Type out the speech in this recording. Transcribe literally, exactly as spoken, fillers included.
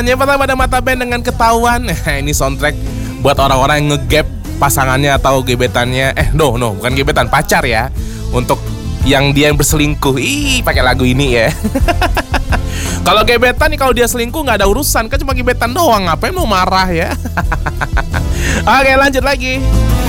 pasangannya pertama ada Mata Band dengan Ketahuan. Ini soundtrack buat orang-orang yang ngegap pasangannya atau gebetannya. Eh no no bukan gebetan, pacar ya. Untuk yang dia yang berselingkuh. Ih pakai lagu ini ya. Kalau gebetan nih, kalau dia selingkuh nggak ada urusan, kan cuma gebetan doang, ngapain mau marah ya. Oke lanjut lagi.